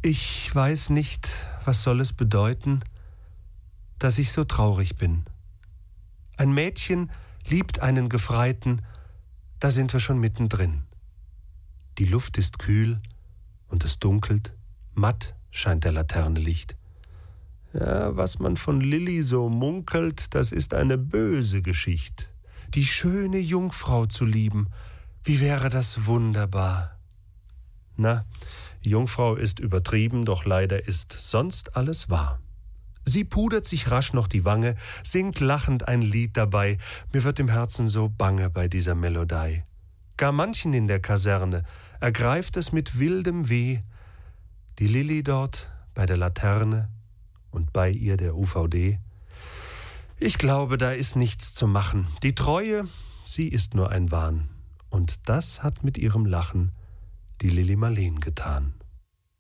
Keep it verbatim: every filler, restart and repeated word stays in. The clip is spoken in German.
Ich weiß nicht, was soll es bedeuten, dass ich so traurig bin. Ein Mädchen liebt einen Gefreiten, da sind wir schon mittendrin. Die Luft ist kühl und es dunkelt, matt scheint der Laternenlicht. Ja, was man von Lilli so munkelt, das ist eine böse Geschichte. Die schöne Jungfrau zu lieben, wie wäre das wunderbar. Na, Jungfrau ist übertrieben, doch leider ist sonst alles wahr. Sie pudert sich rasch noch die Wange, singt lachend ein Lied dabei. Mir wird im Herzen so bange bei dieser Melodei. Gar manchen in der Kaserne ergreift es mit wildem Weh. Die Lilli dort bei der Laterne und bei ihr der U V D. Ich glaube, da ist nichts zu machen. Die Treue, sie ist nur ein Wahn. Und das hat mit ihrem Lachen die Lilli Marleen getan.